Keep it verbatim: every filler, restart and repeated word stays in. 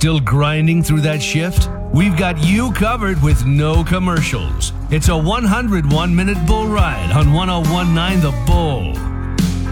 Still grinding through that shift? We've got you covered with no commercials. It's a one hundred one minute bull ride on one oh one point nine The Bull.